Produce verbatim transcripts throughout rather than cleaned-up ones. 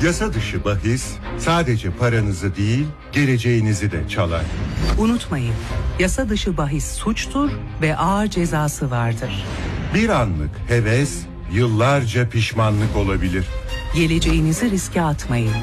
Yasa dışı bahis sadece paranızı değil, geleceğinizi de çalar. Unutmayın, yasa dışı bahis suçtur ve ağır cezası vardır. Bir anlık heves, yıllarca pişmanlık olabilir. Geleceğinizi riske atmayın.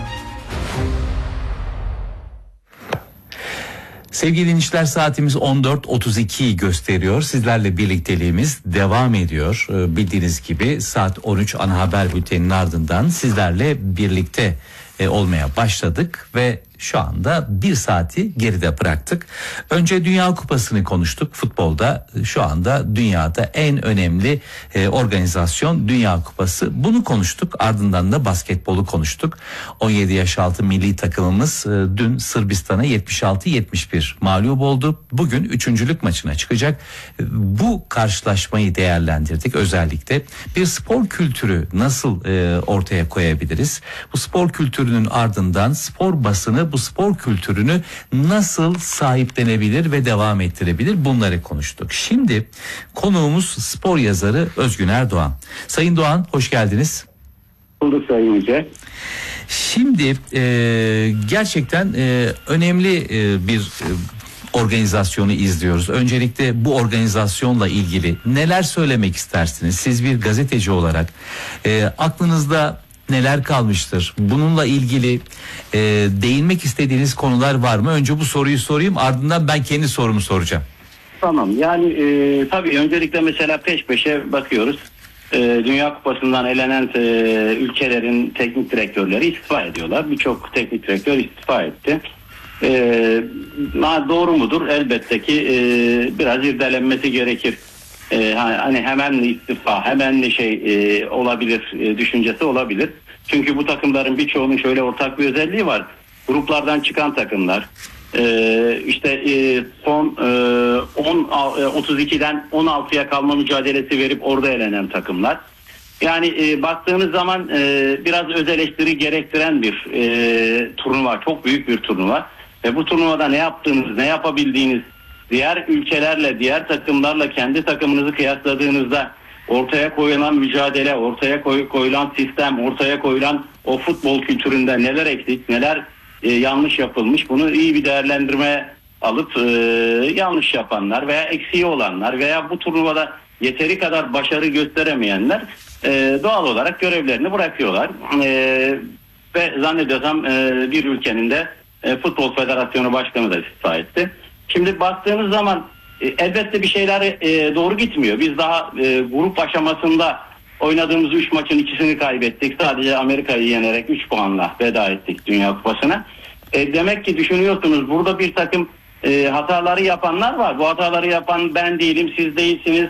Sevgili dinleyiciler, saatimiz on dört otuz iki gösteriyor. Sizlerle birlikteliğimiz devam ediyor. Ee, bildiğiniz gibi saat on üç ana haber bülteninin ardından sizlerle birlikte e, olmaya başladık ve şu anda bir saati geride bıraktık. Önce Dünya Kupası'nı konuştuk. Futbolda şu anda dünyada en önemli e, organizasyon Dünya Kupası. Bunu konuştuk. Ardından da basketbolu konuştuk. on yedi yaş altı milli takımımız e, dün Sırbistan'a yetmiş altı yetmiş bir mağlup oldu. Bugün üçüncülük maçına çıkacak. E, bu karşılaşmayı değerlendirdik. Özellikle bir spor kültürü nasıl e, ortaya koyabiliriz? Bu spor kültürünün ardından spor basını bu spor kültürünü nasıl sahiplenebilir ve devam ettirebilir, bunları konuştuk. Şimdi konuğumuz spor yazarı Özgün Erdoğan. Sayın Doğan, hoş geldiniz. Bulduk Sayın Yüce. Şimdi e, gerçekten e, önemli e, bir e, organizasyonu izliyoruz. Öncelikle bu organizasyonla ilgili neler söylemek istersiniz? Siz bir gazeteci olarak e, aklınızda neler kalmıştır? Bununla ilgili e, değinmek istediğiniz konular var mı? Önce bu soruyu sorayım, ardından ben kendi sorumu soracağım. Tamam, yani e, tabii öncelikle mesela peş peşe bakıyoruz. E, Dünya Kupası'ndan elenen e, ülkelerin teknik direktörleri istifa ediyorlar. Birçok teknik direktör istifa etti. E, doğru mudur? Elbette ki e, biraz irdelenmesi gerekir. Ee, hani hemen istifa, hemen şey e, olabilir e, düşüncesi olabilir. Çünkü bu takımların birçoğunun şöyle ortak bir özelliği var. Gruplardan çıkan takımlar, e, işte e, son e, on, otuz ikiden on altıya kalma mücadelesi verip orada elenen takımlar. Yani e, baktığınız zaman e, biraz öz eleştiri gerektiren bir e, turnuva, çok büyük bir turnuva. Ve bu turnuvada ne yaptığınız, ne yapabildiğiniz, diğer ülkelerle, diğer takımlarla kendi takımınızı kıyasladığınızda ortaya koyulan mücadele, ortaya koy, koyulan sistem, ortaya koyulan o futbol kültüründe neler eksik, neler e, yanlış yapılmış, bunu iyi bir değerlendirme alıp e, yanlış yapanlar veya eksiği olanlar veya bu turnuvada yeteri kadar başarı gösteremeyenler e, doğal olarak görevlerini bırakıyorlar. E, ve zannediyorsam e, bir ülkenin de e, Futbol Federasyonu Başkanı da istifa etti. Şimdi baktığınız zaman e, elbette bir şeyler e, doğru gitmiyor. Biz daha e, grup aşamasında oynadığımız üç maçın ikisini kaybettik. Sadece Amerika'yı yenerek üç puanla veda ettik Dünya Kupası'na. E, demek ki düşünüyorsunuz burada bir takım e, hataları yapanlar var. Bu hataları yapan ben değilim, siz değilsiniz.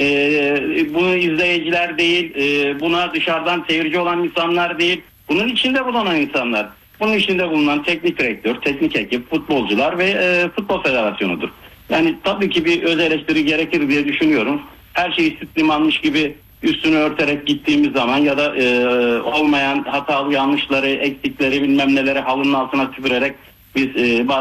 E, bunu izleyiciler değil, e, buna dışarıdan seyirci olan insanlar değil. Bunun içinde bulunan insanlar. Bunun içinde bulunan teknik direktör, teknik ekip, futbolcular ve e, Futbol Federasyonu'dur. Yani tabii ki bir öz eleştiri gerekir diye düşünüyorum. Her şeyi süt limanmış gibi üstünü örterek gittiğimiz zaman ya da e, olmayan hatalı yanlışları, eksikleri bilmem neleri halının altına süpürerek biz e, bazı